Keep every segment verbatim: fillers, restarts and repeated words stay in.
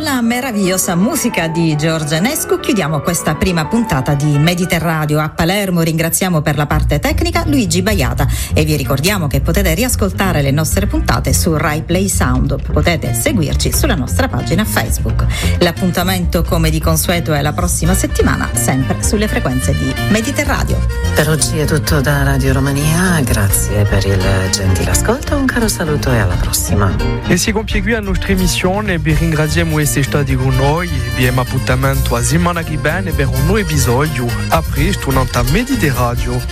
la meravigliosa musica di George Enescu chiudiamo questa prima puntata di Mediterradio. A Palermo ringraziamo per la parte tecnica Luigi Baiata e vi ricordiamo che potete riascoltare le nostre puntate su Rai Play Sound. Potete seguirci sulla nostra pagina Facebook. L'appuntamento, come di consueto, è la prossima settimana, sempre sulle frequenze di Mediterradio. Per oggi è tutto da Radio Romania, grazie per il gentile ascolto, un caro saluto e alla prossima. E si compie a nostra emissione, vi ringraziamo di essere stati con noi, vi abbiamo appuntamento a settimana che viene per un nuovo episodio, a presto, nella Mediterradio.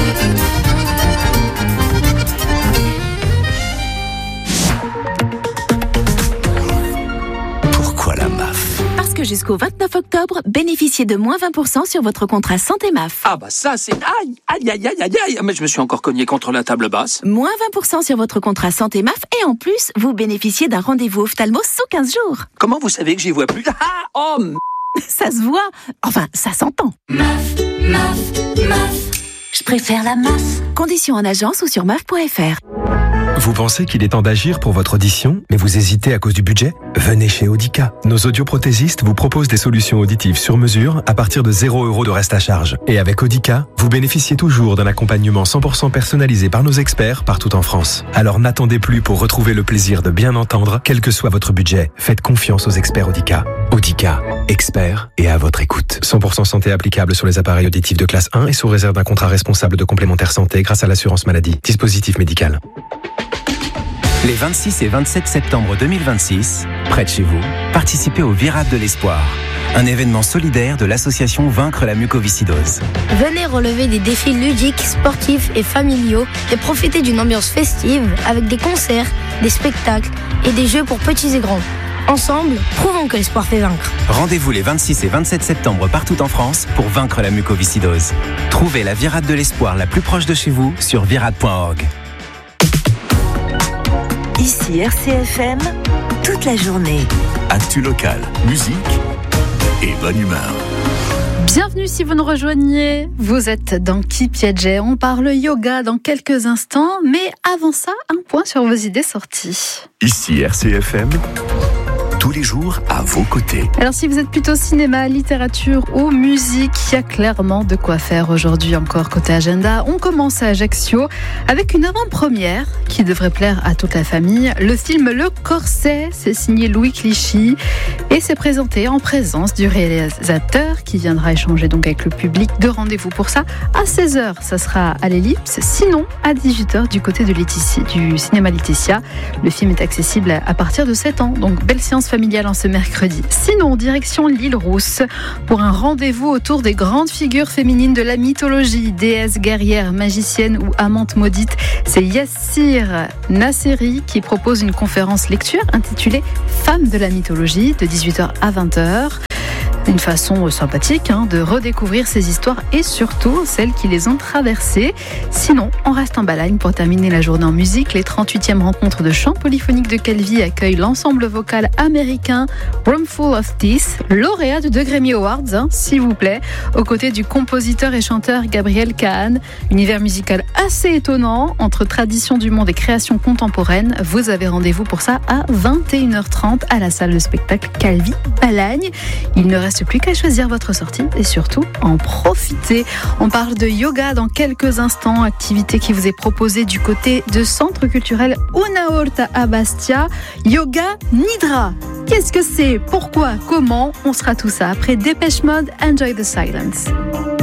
Pourquoi la M A F ? Parce que jusqu'au vingt-neuf octobre, bénéficiez de moins vingt pour cent sur votre contrat santé M A F. Ah bah ça c'est... Aïe, aïe, aïe, aïe, aïe, aïe. Mais je me suis encore cogné contre la table basse. Moins vingt pour cent sur votre contrat santé M A F et en plus, vous bénéficiez d'un rendez-vous ophtalmo sous quinze jours. Comment vous savez que j'y vois plus ? Ah, oh, m... Ça se voit. Enfin, ça s'entend. M A F, M A F, M A F. Je préfère la M A F. Conditions en agence ou sur M A F point F R. Vous pensez qu'il est temps d'agir pour votre audition, mais vous hésitez à cause du budget ? Venez chez Audica. Nos audioprothésistes vous proposent des solutions auditives sur mesure à partir de zéro euro de reste à charge. Et avec Audica, vous bénéficiez toujours d'un accompagnement cent pour cent personnalisé par nos experts partout en France. Alors n'attendez plus pour retrouver le plaisir de bien entendre, quel que soit votre budget. Faites confiance aux experts Audica. Audica, experts et à votre écoute. cent pour cent santé applicable sur les appareils auditifs de classe un et sous réserve d'un contrat responsable de complémentaire santé grâce à l'assurance maladie. Dispositif médical. Les vingt-six et vingt-sept septembre deux mille vingt-six, près de chez vous, participez au Virade de l'Espoir, un événement solidaire de l'association Vaincre la mucoviscidose. Venez relever des défis ludiques, sportifs et familiaux et profiter d'une ambiance festive avec des concerts, des spectacles et des jeux pour petits et grands. Ensemble, prouvons que l'espoir fait vaincre. Rendez-vous les vingt-six et vingt-sept septembre partout en France pour vaincre la mucoviscidose. Trouvez la Virade de l'Espoir la plus proche de chez vous sur virade point org. Ici R C F M, toute la journée. Actu locale, musique et bonne humeur. Bienvenue si vous nous rejoignez. Vous êtes dans Qui Piaget. On parle yoga dans quelques instants, mais avant ça, un point sur vos idées sorties. Ici R C F M, tous les jours à vos côtés. Alors si vous êtes plutôt cinéma, littérature ou musique, il y a clairement de quoi faire aujourd'hui encore côté agenda. On commence à Ajaccio avec une avant-première qui devrait plaire à toute la famille. Le film Le Corset, c'est signé Louis Clichy et c'est présenté en présence du réalisateur qui viendra échanger donc avec le public. De rendez-vous pour ça à seize heures, ça sera à l'Ellipse. Sinon à dix-huit heures du côté de Laetitia, du cinéma Laetitia. Le film est accessible à partir de sept ans, donc belle séance familiale en ce mercredi. Sinon, direction l'île Rousse pour un rendez-vous autour des grandes figures féminines de la mythologie, déesses, guerrières, magiciennes ou amantes maudites. C'est Yassir Nasseri qui propose une conférence lecture intitulée Femmes de la mythologie de dix-huit heures à vingt heures. Une façon sympathique hein, de redécouvrir ces histoires et surtout celles qui les ont traversées. Sinon, on reste en Balagne pour terminer la journée en musique. Les trente-huitièmes rencontres de chant polyphonique de Calvi accueillent l'ensemble vocal américain Roomful of Teeth, lauréat de deux Grammy Awards, hein, s'il vous plaît, aux côtés du compositeur et chanteur Gabriel Kahn. Univers musical assez étonnant entre tradition du monde et création contemporaine. Vous avez rendez-vous pour ça à vingt et une heures trente à la salle de spectacle Calvi Balagne. Il ne reste plus qu'à choisir votre sortie et surtout en profiter. On parle de yoga dans quelques instants, activité qui vous est proposée du côté de Centre culturel Una Horta à Bastia. Yoga Nidra. Qu'est-ce que c'est ? Pourquoi ? Comment ? On sera tout ça après Dépêche Mode, Enjoy the Silence.